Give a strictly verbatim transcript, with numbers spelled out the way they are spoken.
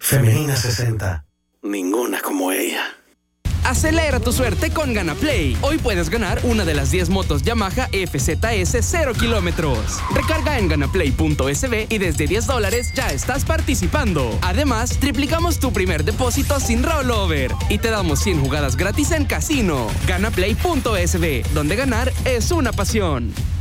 Femenina sesenta. Ninguna como ella. Acelera tu suerte con GanaPlay. Hoy puedes ganar una de las diez motos Yamaha F Z S cero kilómetros. Recarga en ganaplay punto es be y desde diez dólares ya estás participando. Además, triplicamos tu primer depósito sin rollover y te damos cien jugadas gratis en casino. ganaplay punto es be, donde ganar es una pasión.